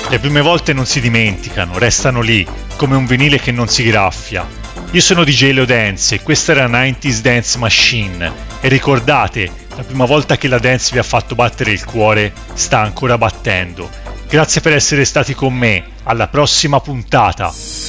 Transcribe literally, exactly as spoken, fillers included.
Le prime volte non si dimenticano, restano lì, come un vinile che non si graffia. Io sono D J Leo Dance e questa era nineties Dance Machine. E ricordate, la prima volta che la dance vi ha fatto battere il cuore, sta ancora battendo. Grazie per essere stati con me, alla prossima puntata!